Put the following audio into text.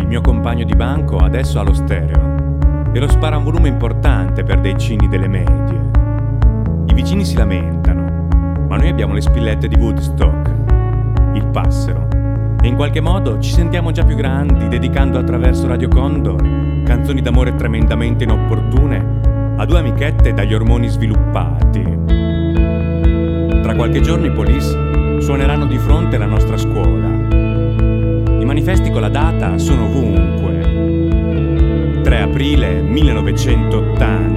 mio compagno di banco adesso ha lo stereo e lo spara a un volume importante per dei cini delle medie. I vicini si lamentano, ma noi abbiamo le spillette di Woodstock, il passero, e in qualche modo ci sentiamo già più grandi dedicando attraverso Radio Condor canzoni d'amore tremendamente inopportune a due amichette dagli ormoni sviluppati. Tra qualche giorno i Police suoneranno di fronte alla nostra scuola. I manifesti con la data sono ovunque. 3 aprile 1980.